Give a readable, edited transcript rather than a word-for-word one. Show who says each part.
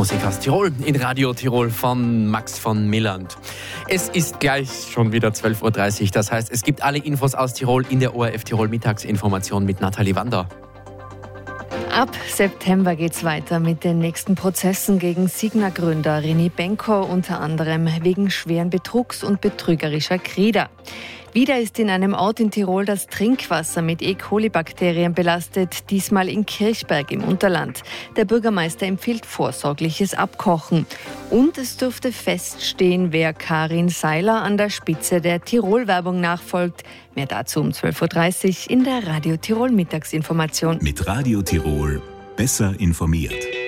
Speaker 1: Musik aus Tirol in Radio Tirol von Max von Milland. Es ist gleich schon wieder 12.30 Uhr, das heißt, es gibt alle Infos aus Tirol in der ORF Tirol Mittagsinformation mit Nathalie Wander.
Speaker 2: Ab September geht's weiter mit den nächsten Prozessen gegen Signa-Gründer René Benko, unter anderem wegen schweren Betrugs und betrügerischer Kreder. Wieder ist in einem Ort in Tirol das Trinkwasser mit E. coli-Bakterien belastet, diesmal in Kirchberg im Unterland. Der Bürgermeister empfiehlt vorsorgliches Abkochen. Und es dürfte feststehen, wer Karin Seiler an der Spitze der Tirol-Werbung nachfolgt. Mehr dazu um 12.30 Uhr in der Radio Tirol Mittagsinformation.
Speaker 3: Mit Radio Tirol besser informiert.